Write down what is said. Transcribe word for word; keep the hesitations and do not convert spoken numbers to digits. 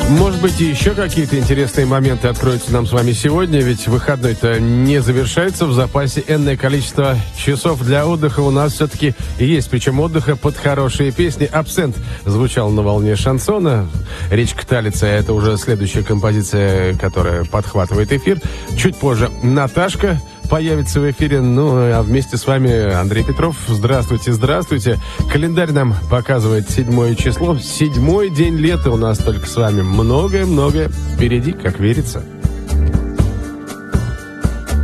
Может быть, и еще какие-то интересные моменты откроются нам с вами сегодня, ведь выходной-то не завершается, в запасе энное количество часов для отдыха у нас все-таки есть, причем отдыха под хорошие песни. «Абсент» звучал на волне шансона, «Речка Талица» — это уже следующая композиция, которая подхватывает эфир. Чуть позже «Наташка» появится в эфире, ну, а вместе с вами Андрей Петров. Здравствуйте, здравствуйте. Календарь нам показывает седьмое число. Седьмой день лета у нас только с вами. Многое-многое впереди, как верится.